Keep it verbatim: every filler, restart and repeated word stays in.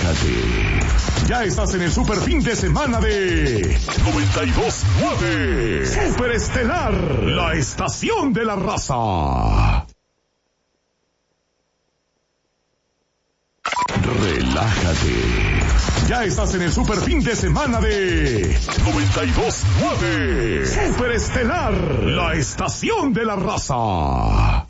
Relájate. Ya estás en el super fin de semana de noventa y dos nueve. Super Estelar, la estación de la raza. Relájate. Ya estás en el super fin de semana de noventa y dos nueve. Super Estelar, la estación de la raza.